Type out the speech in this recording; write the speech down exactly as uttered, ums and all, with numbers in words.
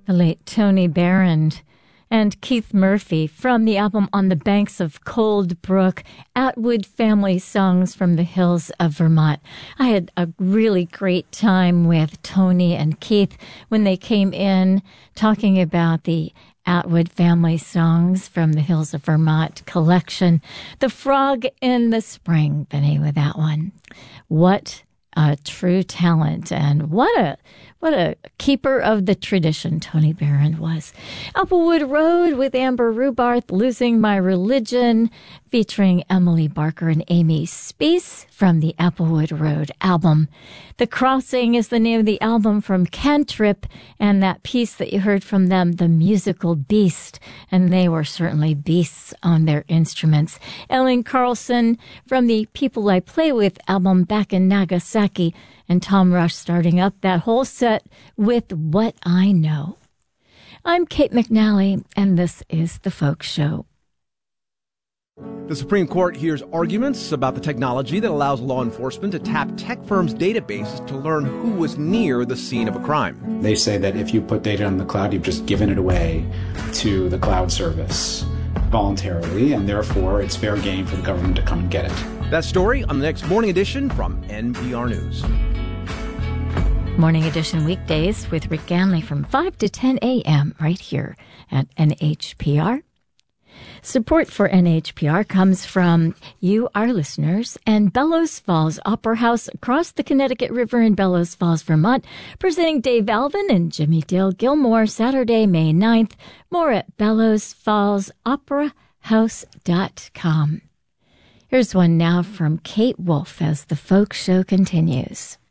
the late Tony Barron and Keith Murphy from the album On the Banks of Cold Brook, Atwood Family Songs from the Hills of Vermont. I had a really great time with Tony and Keith when they came in talking about the Atwood Family Songs from the Hills of Vermont collection. The Frog in the Spring, the name of that one. What a true talent, and what a what a keeper of the tradition Tony Barron was. Applewood Road with Amber Rubarth, Losing My Religion, featuring Emily Barker and Amy Speace from the Applewood Road album. The Crossing is the name of the album from Cantrip, and that piece that you heard from them, The Musical Beast, and they were certainly beasts on their instruments. Ellen Carlson from the People I Play With album Back in Nagasaki, and Tom Rush starting up that whole set with What I Know. I'm Kate McNally, and this is The Folk Show. The Supreme Court hears arguments about the technology that allows law enforcement to tap tech firms' databases to learn who was near the scene of a crime. They say that if you put data in the cloud, you've just given it away to the cloud service voluntarily, and therefore it's fair game for the government to come and get it. That story on the next Morning Edition from N P R News. Morning Edition weekdays with Rick Ganley from five to ten a.m. right here at N H P R. Support for N H P R comes from you, our listeners, and Bellows Falls Opera House across the Connecticut River in Bellows Falls, Vermont, presenting Dave Alvin and Jimmy Dale Gilmore Saturday, May ninth. More at bellows falls opera house dot com. Here's one now from Kate Wolf as the Folk Show continues.